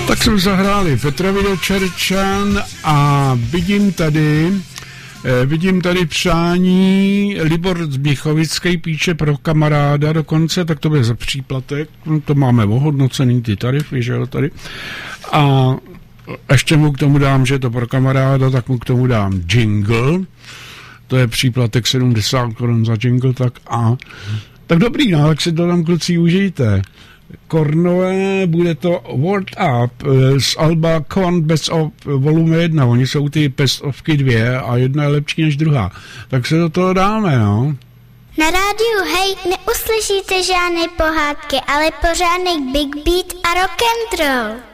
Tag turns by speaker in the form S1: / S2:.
S1: Tak jsme zahráli Petra Vidočerčan a vidím tady přání Libor Zběchovický píše pro kamaráda dokonce, tak to bude za příplatek, to máme ohodnocený ty tarify, že jo, tady. A ještě mu k tomu dám, že je to pro kamaráda, tak mu k tomu dám jingle, to je příplatek 70 korun za jingle, tak dobrý, no, tak si to tam kluci užijte. Kornové, bude to Word Up z alba Korn Best of volume 1. Oni jsou ty Best ofky 2 a jedna je lepší než druhá. Tak se do toho dáme, no.
S2: Na rádiu Hej neuslyšíte žádné pohádky, ale pořádný big beat a rock'n'roll.